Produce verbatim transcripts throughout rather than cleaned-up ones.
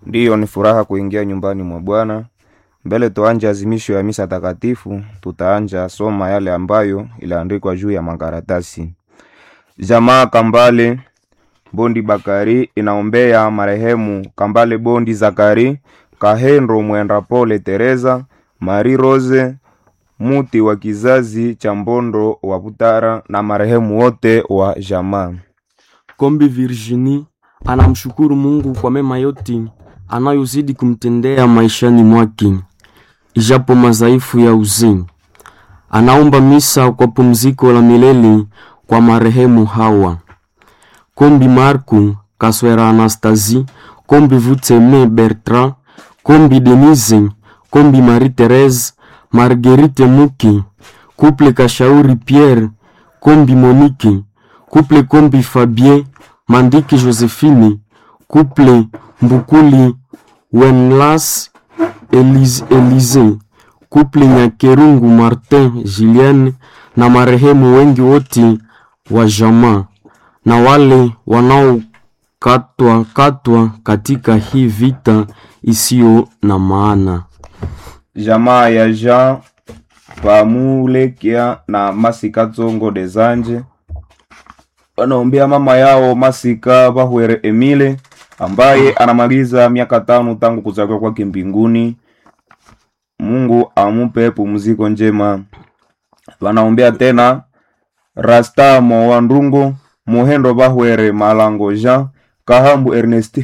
Ndiyo, ni furaha kuingia nyumbani mwa Bwana. Mbele tuanje azimisho ya misa takatifu, tutaanja soma yale ambayo iliandikwa juu ya makaratasi. Jamaa Kambale Bondi Bakari inaombea marehemu Kambale Bondi Zakari, Kahenro Mwenda Pole Teresa, Marie Rose Muti wa kizazi cha Mbondo wa Butara na marehemu wote wa jamaa. Kombi Virginie anamshukuru Mungu kwa mema yote anayozidi kumtendea maishani mwake, ijapo madhaifu ya uzee. Anaomba misa kwa pumziko la milele kwa marehemu hawa: Kombi Marco Kaswera Anastasie, Kombi Vuteme Bertrand, Kombi Denise, Kombi Marie Therese, Marguerite Muki, Couple Kashauri Pierre, Kombi Monique, Couple Kombi Fabien, Mandiki Josephine, Couple Mbukuli Wenlas Elise, Elise, Couple Nyakerungu Martin Julien na marehemu wengi wote wa jamaa na wale wanao katwa katwa katika hii vita isiyo na maana. Jamaa ya Jean Pamulekia na Masika Tsongo Dezanje wanaombea mama yao Masika Bahwere Emile ambaye anamaliza miaka tano tangu kuzaliwa kwake mbinguni. Mungu amupe pumziko njema. Wanaombea tena Rasta Mwandungo, Mohendo Bahwere Malango Jean, Kahambu Ernesti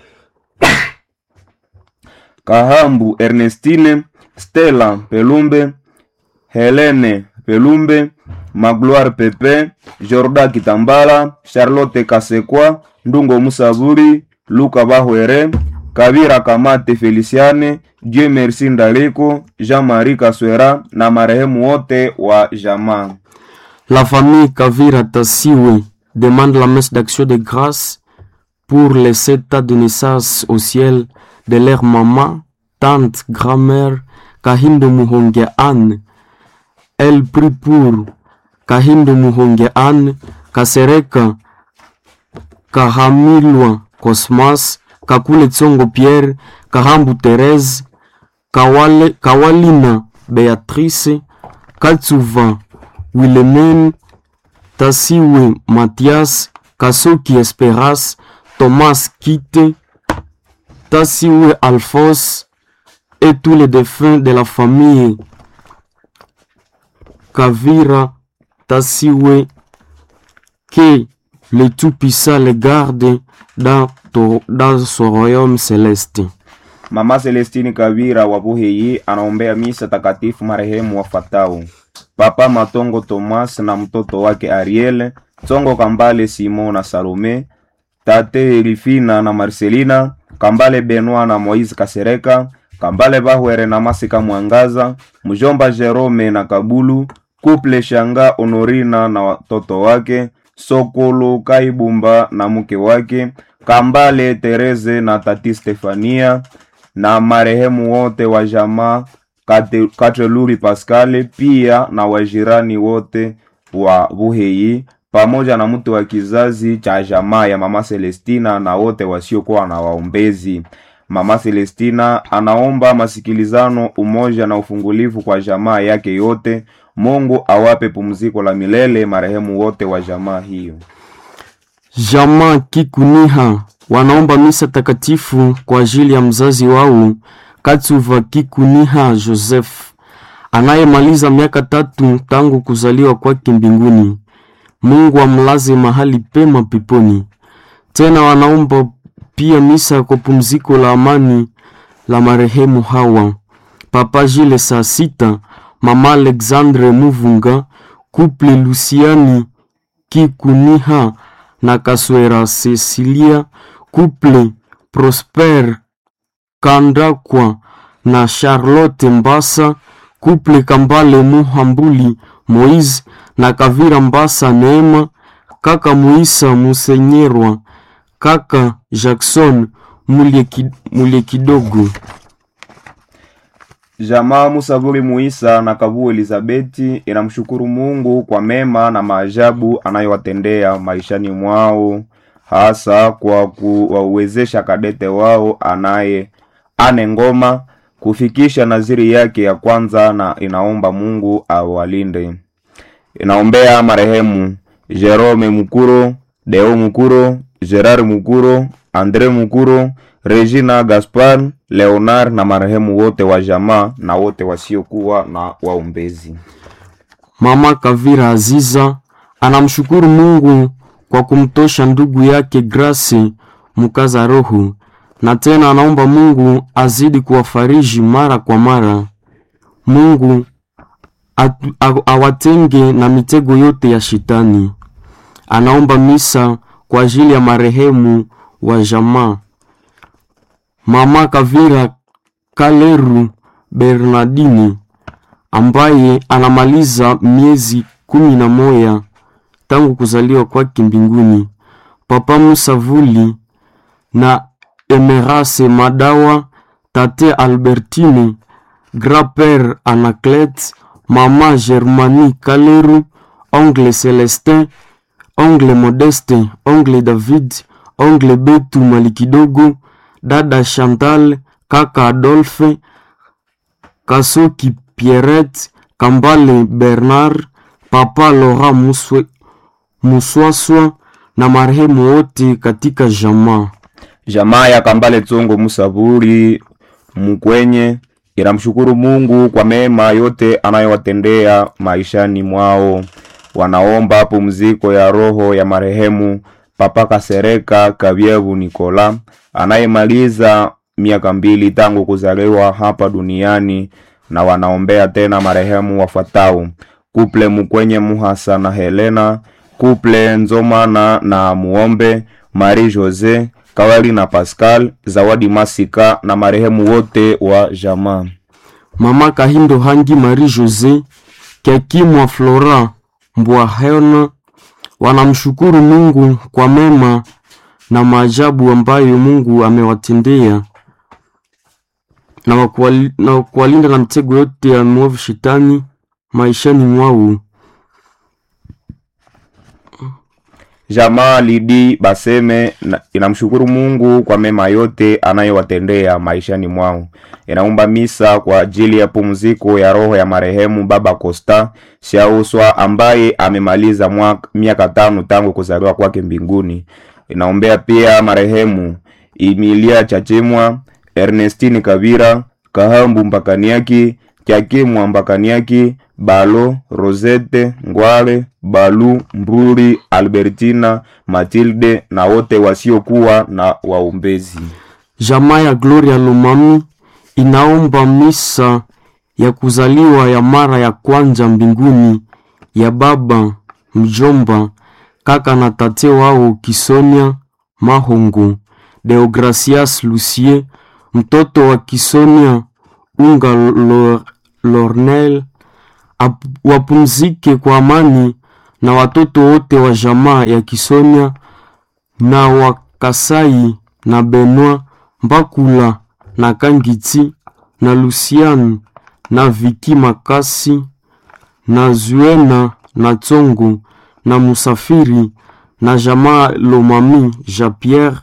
Kahambu Ernestine, Stella Pelumbe, Helene Pelumbe, Magloire Pepe, Jorda Kitambala, Charlotte Kasekwa, Ndungo Musaburi, Luka Bahwere, Kabira Kamate Feliciane, Dieu Merci Ndaliko, Jean-Marie Kaswera na marehemu wote wa jamaa. La famille Kavira Tassiwe demande la messe d'action de grâce pour les sept tas de naissance au ciel de leur maman, tante, grand-mère Kahindo Muhonge Anne. Elle prie pour Kahindo Muhonge Anne, Kasereka Kahamilwa Cosmas, Kakule Tsongo Pierre, Kahambu Thérèse, Kawale, Kawalina Béatrice, Katsuva Wilhelmine, Tassiwe Mathias, Kasoki Esperas, Thomas Kite, Tassiwe Alphonse et tous les défunts de la famille Kavira Tassiwe, que le Tout-Puissant les garde dans, dans son royaume céleste. Mama Celestine Kavira wa Buheyi anaombea misa takatifu marehemu wafatao: Papa Matongo Thomas na mtoto wake Ariel, Tsongo Kambale Simon na Salome, Tate Elifina na Marcelina, Kambale Benoit na Moise Kasereka, Kambale Bahwere na Masika Mwangaza, Mjomba Jerome na Kabulu, Couple Shanga Honorina na watoto wake, Sokolo Kaibumba na mke wake, Kambale Tereze na Tati Stefania na marehemu wote wa jamaa Kateluri Pascale, pia na wajirani wote wa Buheyi pamoja na mtu wa kizazi cha jamaa ya Mama Celestina na wote wasiokuwa na waombezi. Mama Celestina anaomba masikilizano, umoja na ufungulivu kwa jamaa yake yote. Mungu awape pumziko la milele marehemu wote wa jamaa hiyo. Jamaa Kikuniha wanaomba misa takatifu kwa ajili ya mzazi wao Katsuva Kikuniha Joseph anayemaliza miaka tatu tangu kuzaliwa kwake mbinguni. Mungu amlaze mahali pema peponi. Tena wanaomba pia misa kwa pumziko la amani la marehemu hawa: Papa Gile saa sita, Mama Alexandre Muvunga, Couple Luciani Kikuniha na Kaswera Cecilia, Couple Prosper Kandakwa na Charlotte Mbasa, Couple Kambale Muhambuli Moise na Kavira Mbasa Neema, Kaka Muisa Musenyerwa, Kaka Jackson Mulie Kidogo. Jamaa Musaburi Muisa na Kabu Elizabeti inamshukuru Mungu kwa mema na maajabu anayowatendea maishani mwao. hasa kwa kuwawezesha kadete wao anaye ane ngoma kufikisha naziri yake ya kwanza, na inaomba Mungu awalinde. Inaombea marehemu Jerome Mukuro, Deo Mukuro, Gerard Mukuro, Andre Mukuro, Regina Gaspar, Leonard na marehemu wote wa jamaa na wote wasiokuwa na waombezi. Mama Kavira Aziza anamshukuru Mungu kwa kumtosha ndugu yake Grace Mukaza roho, na tena anaomba Mungu azidi kuwafariji mara kwa mara. Mungu atu, awatenge na mitego yote ya shetani. Anaomba misa kwa ajili ya marehemu wa jamaa Mama Kavira Kaleru Bernardini ambaye anamaliza miezi kumi na moja tangu kuzaliwa kwake mbinguni. Papa Musavuli na Emerase Madawa, Tate Albertine, Grand-père Anaclet, Mama Germanie Kaleru, Ongle Celestin, Ongle Modeste, Ongle David, Ongle Betu Malikidogo, Dada Chantal, Kaka Adolphe, Kasoki Pierrette, Kambale Bernard, Papa Laura Muswe, Muswaswa na marehemu wote katika jamaa. Jamaa ya Kambale Tsongo Musaburi Mukwenye inamshukuru Mungu kwa mema yote anayowatendea maishani mwao. Wanaomba pumziko ya roho ya marehemu Papa Kasereka Kabyebu Nikola anayemaliza miaka mbili tangu kuzaliwa hapa duniani, na wanaombea tena marehemu wafuatao: Kuple Mukwenye Muhasa na Helena, Kuple Nzomana na Muombe, Marie Jose Kawali na Pascal, Zawadi Masika na marehemu wote wa jamaa. Mama Kahindo Hangi Marie Jose, Kiakimwa Flora Mbwahena wanamshukuru Mungu kwa mema na maajabu ambayo Mungu amewatendea, na na kuwalinda na mtego yote ya mwovu shetani maishani mwao. Jamaa Lidi Baseme inamshukuru Mungu kwa mema yote anayowatendea maishani mwao. Inaomba misa kwa ajili ya pumziko ya roho ya marehemu Baba Costa Shauswa ambaye amemaliza miaka tano tangu kuzaliwa kwake mbinguni. Inaombea pia marehemu Emilia Chachimwa, Ernestine Kabira, Kahambu Mbakaniaki, Kiakimwa Mbakaniaki, Balo, Rosette, Ngwale, Balu, Mburi, Albertina, Matilde na wote wasiokuwa na waombezi. Jamaa ya Gloria Lumami inaomba misa ya kuzaliwa ya mara ya kwanza mbinguni ya baba, mjomba, kaka na tate wao Kisonia Mahongo, Deogracias Lucie, mtoto wa Kisonia Unga Lor, Lornel, ap, wapumzike kwa amani, na watoto wote wa jamaa ya Kisonia na Wakasai na Benoit Mbakula na Kangiti na Lucian na Viki Makasi na Zuena na Tsongo na Musafiri na jamaa Lomami Jean-Pierre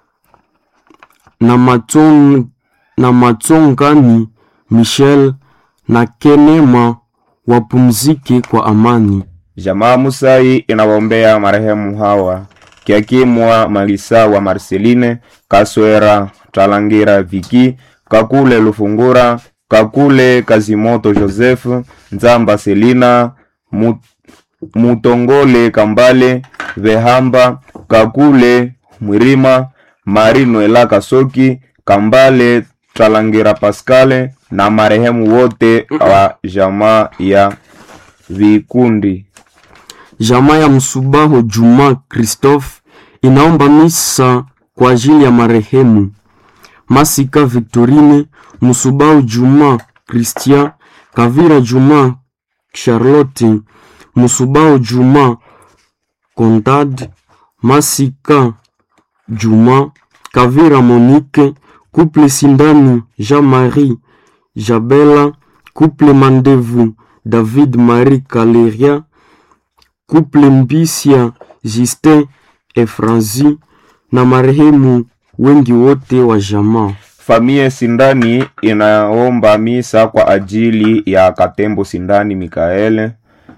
na Maton na Matongani Michel na Kenema wapumzike kwa amani. Jamaa Musai inawaombea marehemu hawa: Kiakimwa Malisa wa Marceline, Kaswera Talangira Viki, Kakule Lufungura, Kakule Kazimoto Joseph, Nzamba Selina, Mut, Mutongole Kambale, Vehamba, Kakule Mwirima, Marino Ela Kasoki, Kambale Talangira Pascale na marehemu wote wa jamaa ya Vikundi. Jamaa ya Msubaho Juma Christophe inaomba misa kwa ajili ya marehemu Masika Victorine, Msubaho Juma Christian, Kavira Juma Charlotte, Msubaho Juma Contad, Masika Juma, Kavira Monique, Couple Sindani Jean-Marie Jabela, Couple Mandevu David Marie Kaleria, Couple Mbisia Justin et Franzi, na marehemu wengi wote wa jamaa. Familia Sindani inaomba misa kwa ajili ya Katembo Sindani Mikaele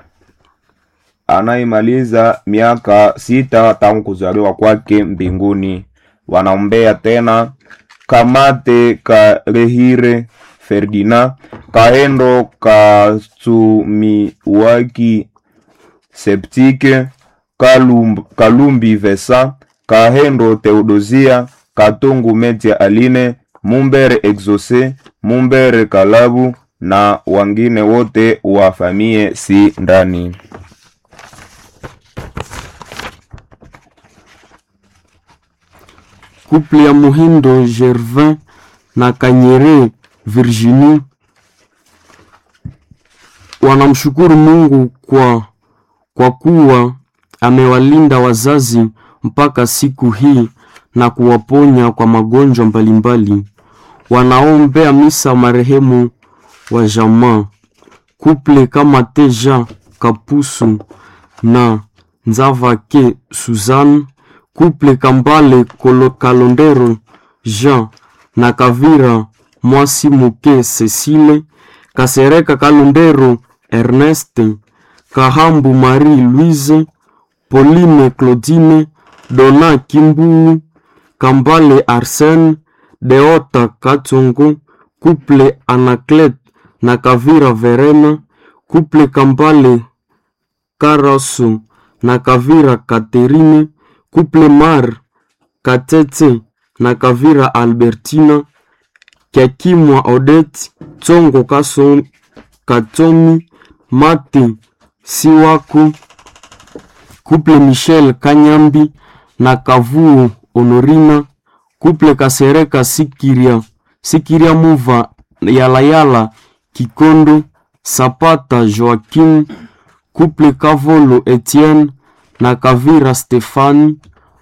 anaimaliza miaka sita tangu kuzaliwa kwake mbinguni. Wanaombea tena Kamate Karehire Ferdinand, Kahendo Katsumiwaki Septike, Kalumb, Kalumbi Vesa, Kahendo Theodosia, Katungu Metia Aline, Mumbere Exose, Mumbere Kalabu na wengine wote wa familia Sindani. Couple ya Muhindo Gervin na Kanyere Virginie wanamshukuru Mungu kwa kwa kuwa amewalinda wazazi mpaka siku hii na kuwaponya kwa magonjwa mbalimbali. Wanaombea misa marehemu wa jamaa. Couple kama Teja Kapusu na Nzavake Suzanne, Couple Kambale Kolo Kalondero Jean na Kavira Mwasi Muke Cecile, Kasereka Kalondero Erneste, Kahambu Marie Louise, Pauline Claudine, Dona Kimbu, Kambale Arsène, Deota Katsongo, Couple Anaclet na Kavira Verena, Couple Kambale Karasu na Kavira Katerine, Couple Mar Katete na Kavira Albertina, Kiakimwa Odette, Tsongo Kason Katomi, Mate Siwako, Couple Michel Kanyambi na Kavuo Honorina, Couple Kasereka Sikiria Sikiria Muva Yalayala Kikondo, Sapata Joaquim, Couple Kavolo Etienne na Kavira Stefani,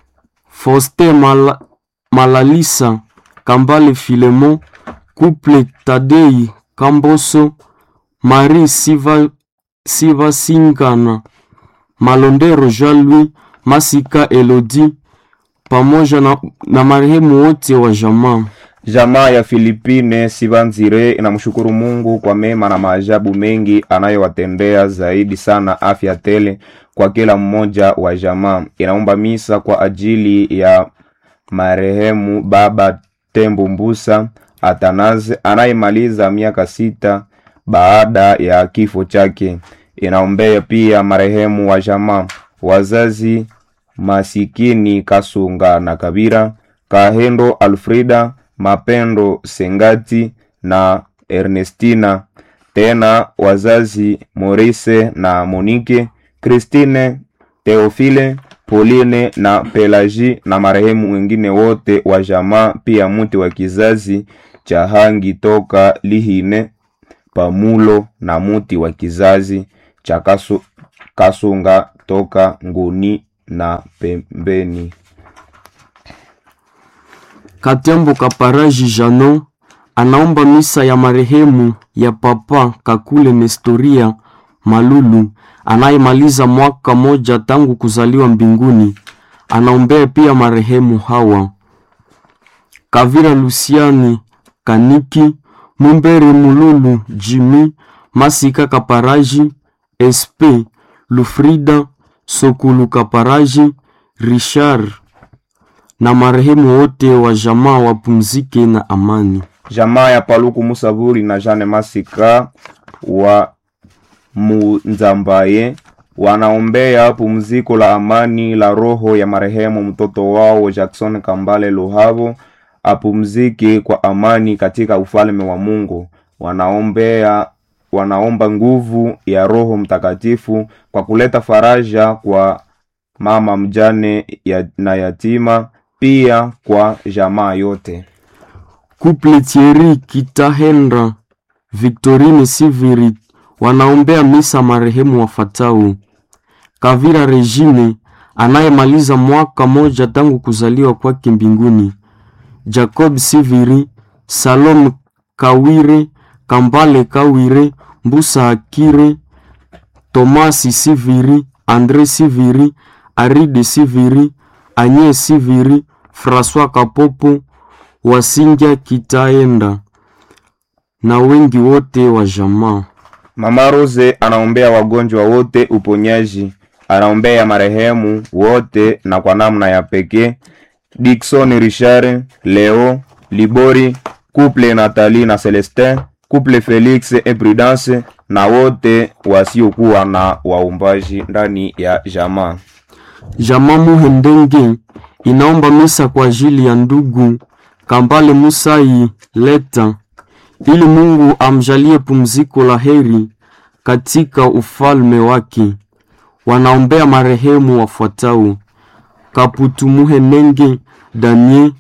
Foste Mal Malalisa Kambale Filemon, Couple Tadei Kamboso, Marie Siva Siva Singana, Malondero Jean-Louis, Masika Elodie, pamoja na, na marehemu wote wa jamaa. Jamaa ya Filipine Sibanzire inamshukuru Mungu kwa mema na maajabu mengi anayowatendea, zaidi sana afya tele kwa kila mmoja wa jamaa. Inaomba misa kwa ajili ya marehemu Baba Tembo Mbusa Atanaze anayemaliza miaka sita baada ya kifo chake. Inaombea pia marehemu wa jamaa, wazazi Masikini Kasunga na Kabira, Kahendo Alfrida, Mapendo Sengati na Ernestina, tena wazazi Maurice na Monique, Christine, Theophile, Pauline na Pelagie na marehemu wengine wote wa jamaa, pia mti wa kizazi cha Hangi toka Lihine Pamulo na mti wa kizazi cha Kasu, Kasunga toka Nguni na pembeni. Katembo Kaparaji Jano anaomba misa ya marehemu ya Papa Kakule Nestoria Malulu anayemaliza mwaka moja tangu kuzaliwa mbinguni. Anaombea pia marehemu hawa: Kavira Luciani Kaniki, Mumbere Mululu Jimmy, Masika Kaparaji, S P Lufrida, Sokulu Kaparaji, Richard na marehemu wote wa jamaa wapumzike na amani. Jamaa ya Paluku Musaburi na Jane Masika wa Munzambaye wanaombea pumziko la amani la roho ya marehemu mtoto wao Jackson Kambale Lohavo, apumzike kwa amani katika ufalme wa Mungu. Wanaombea wanaomba nguvu ya Roho Mtakatifu kwa kuleta faraja kwa mama mjane ya, na yatima, pia kwa jamaa yote. Couple Thierry Kitahendra Victorine Siviri wanaombea misa marehemu wafatao: Kavira Regine anayemaliza mwaka moja tangu kuzaliwa kwake mbinguni, Jacob Siviri, Salom Kawire, Kambale Kawire, Mbusa Akire, Tomasi Siviri, Andre Siviri, Aride Siviri, Anye Siviri, François Kapopo, Wasingya Kitaenda na wengi wote wa jamaa. Mama Rose anaombea wagonjwa wote uponyaji, anaombea marehemu wote na kwa namna ya pekee Dickson Richard, Leo, Libori, couple Nathalie na Celestin, couple Felix et Prudence na wote wasiokuwa na waumbaji ndani ya jamaa. Jamaa Muhendenge inaomba misa kwa ajili ya ndugu Kambale Musai Leta ili Mungu amjalie pumziko la heri katika ufalme wake. Wanaombea marehemu wafuatao: Kaputu Muhenenge Daniel,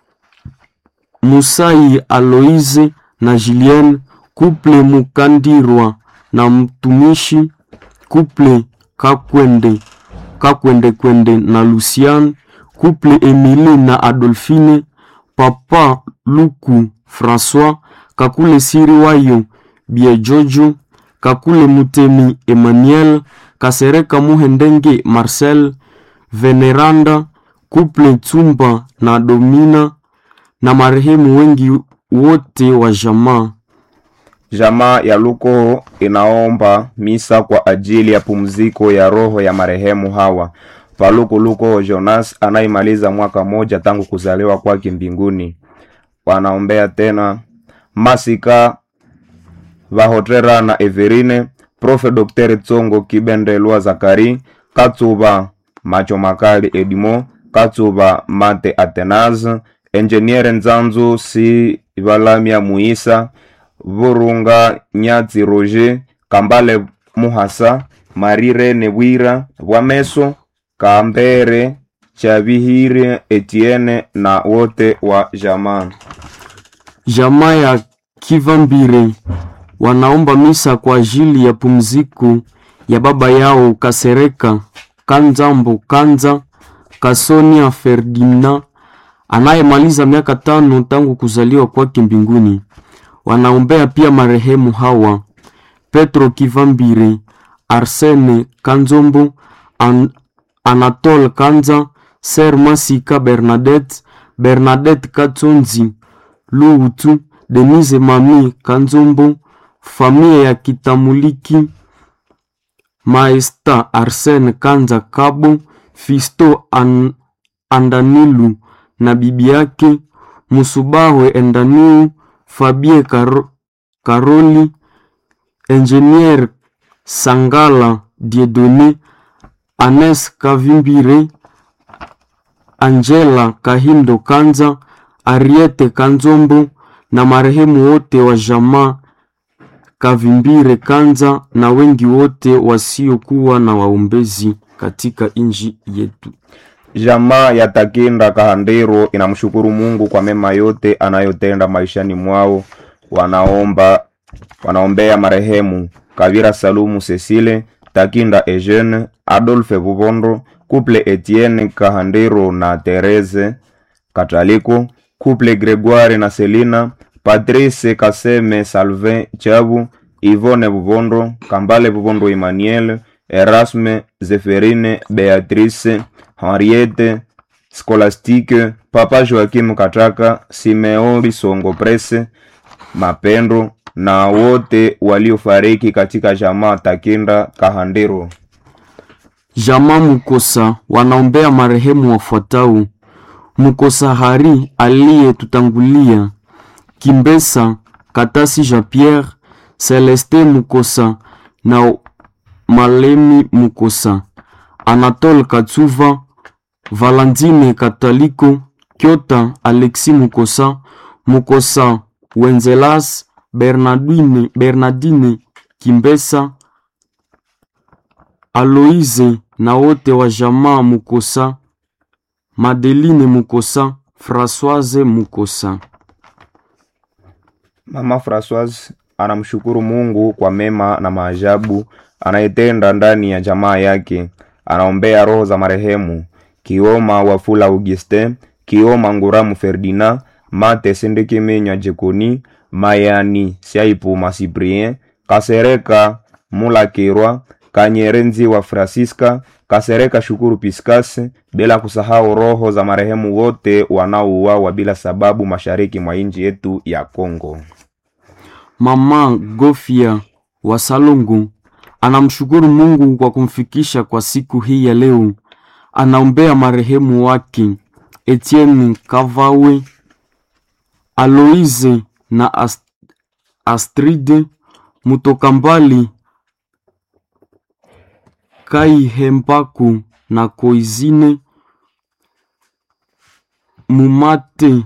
Musai Aloise na Julien, couple Mukandirwa na mtumishi, couple Kakwende Kakwende Kwende na Lucian, couple Emily na Adolphine, Papa Luku François, Kakule Siri Wayo Biejojo, Kakule Mutemi Emmanuel, Kasereka Muhendenge Marcel, Veneranda, couple Tsumba na Domina na marehemu wengi wote wa jamaa. Jamaa ya Luko inaomba misa kwa ajili ya pumziko ya roho ya marehemu hawa: Paluku Luko Jonas anaimaliza mwaka moja tangu kuzaliwa kwake mbinguni. Wanaombea tena Masika Vahotrera na Everine, Profe Docteur Tsongo Kibendelwa Zakari, Katsuba Macho Makali Edimo, Katsuba Mate Atenaz, Engineer Nzanzu Si Valamia Muisa, Vurunga Nyatsi Roger, Kambale Muhasa, Marire Nebwira Wameso, Kambere Chavihiri Etienne na wote wa jamaa. Jamaa ya Kivambire wanaomba misa kwa ajili ya pumziko ya baba yao Kasereka Kanzambo Kanza Kasonia Ferdinand anayemaliza miaka tano tangu kuzaliwa kwake mbinguni. Wanaombea pia marehemu hawa: Petro Kivambire, Arsene Kanzombo, An Anatole Kanza, Ser Masika Bernadette, Bernadette Katsonzi Luutu, Denise Mami Kanzombo, familia ya Kitamuliki, Maesta Arsene Kanza Kabo, Fisto An Andanilu na bibi yake, Musubahwe Endaniu, Fabie Karo Karoli, Engineer Sangala Diedone, Anes Kavimbire, Angela Kahindo Kanza, Ariete Kanzombo na marehemu wote wa jamaa Kavimbire Kanza na wengi wote wasiokuwa na waombezi katika inji yetu. Jamaa ya Takinda Kahandero inamshukuru Mungu kwa mema yote anayotenda maishani mwao. Wanaomba wanaombea marehemu Kavira Salumu Cecile, Takinda Eugene, Adolphe Bubondo, couple Etienne Kahandero na Therese Kataliko, couple Gregoire na Selina, Patrice Kaseme Salvin Chabu, Yvonne Bubondo, Kambale Bubondo Emmanuel, Erasme Zeferine, Beatrice, Henriette, Scholastique, Papa Joachim Kataka, Simeon Bisongo Presse, Mapendo na wote waliofariki katika jamaa Takinda Kahandero. Jamaa Mukosa wanaombea marehemu wafuatao: Mukosa Hari aliye tutangulia, Kimbesa Katasi Jean-Pierre, Celeste Mukosa na Malemi Mukosa, Anatole Katsuva, Valentine Kataliko, Kyota Alexis Mukosa, Mukosa Wenzelas, Bernardine, Bernardine Kimbesa, Aloise na wote wa jamaa Mukosa, Madeline Mukosa, Françoise Mukosa. Mama Françoise anamshukuru Mungu kwa mema na maajabu anayetenda ndani ya jamaa yake. Anaombea roho za marehemu Kioma Wafula Augustin, Kioma Nguramu Ferdinand, Mate Sindikimenya Jekoni, Mayani Siaipu Masiprien, Kasereka Mulakirwa, Kanyerenzi wa Francisca, Kasereka Shukuru Piskase, bila kusahau roho za marehemu wote wanaouawa bila sababu mashariki mwa nchi yetu ya Kongo. Mama Gofia wa Salungu anamshukuru Mungu kwa kumfikisha kwa siku hii ya leo. Anaombea marehemu wake Etienne Kavawe, Aloise na Ast Astride Mutokambali, Kaihembaku na Koizine Mumate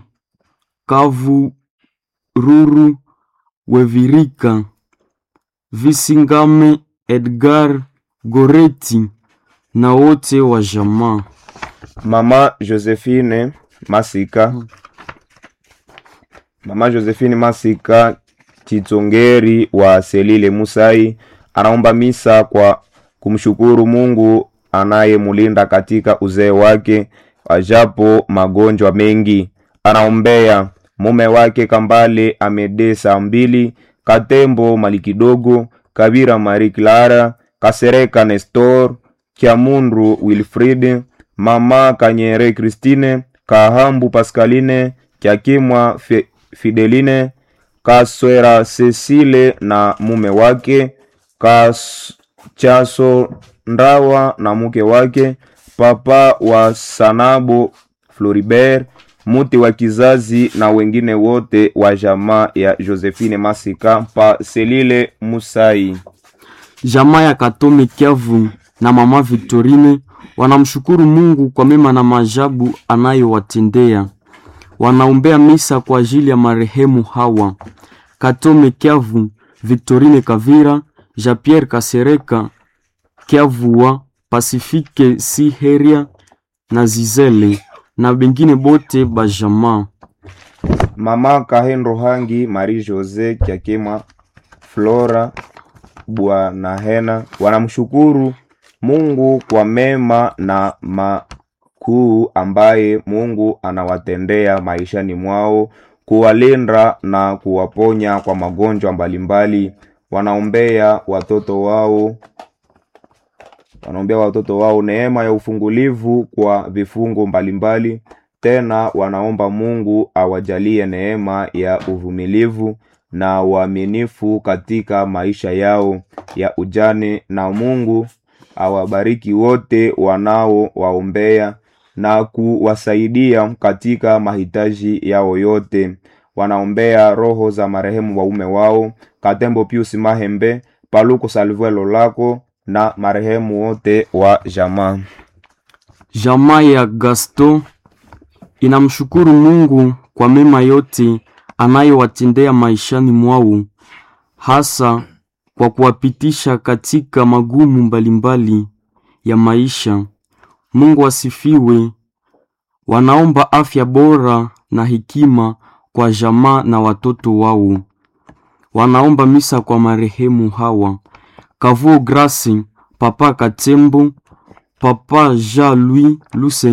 Kavururu Wevirika Visingame Edgar Goreti na wote wa jamaa. Mama Josephine Masika Mama Josephine Masika Chitongeri wa Selile Musai anaomba misa kwa kumshukuru Mungu anayemulinda katika uzee wake ajapo magonjwa mengi. Anaombea mume wake Kambale Amedesa mbili, Katembo Malikidogo, Kabira Marie Clara, Kasereka Nestor, Kiamundu Wilfrid, Mama Kanyere Christine, Kahambu Pascaline, Kiakimwa Fideline, Kaswera Cecile na mume wake, Chaso Ndawa na mke wake, Papa wa Sanabo Floribert, Muti wa kizazi na wengine wote wa jamaa ya Josephine Masika pa Selile Musai. Jamaa ya Katome Kiavu na Mama Victorine wanamshukuru Mungu kwa mema na maajabu anayowatendea. Wanaombea misa kwa ajili ya marehemu hawa: Katome Kiavu, Victorine Kavira, Jean-Pierre Kasereka Kiavua, Pacifique Siheria na Zizele na bengine bote bajamaa. Mama Kahendo Hangi, Marie Jose Kiakema, Flora Bwana Hena wanamshukuru Mungu kwa mema na makuu ambaye Mungu anawatendea maishani mwao, kuwalinda na kuwaponya kwa magonjwa mbalimbali. Wanaombea watoto wao wanaombea watoto wao neema ya ufungulivu kwa vifungo mbalimbali. Tena wanaomba Mungu awajalie neema ya uvumilivu na uaminifu katika maisha yao ya ujane, na Mungu awabariki wote wanao waombea na kuwasaidia katika mahitaji yao yote. Wanaombea roho za marehemu waume wao Katembo Pius Mahembe, Paluko Salvuelo Lako na marehemu wote wa jamaa. Jamaa ya Gaston inamshukuru Mungu kwa mema yote anayowatendea maishani mwao, hasa kwa kuwapitisha katika magumu mbalimbali ya maisha. Mungu asifiwe. Wanaomba afya bora na hekima kwa jamaa na watoto wao. Wanaomba misa kwa marehemu hawa: Kavuo Grace, Papa Katembo, Papa Jean Louis Luce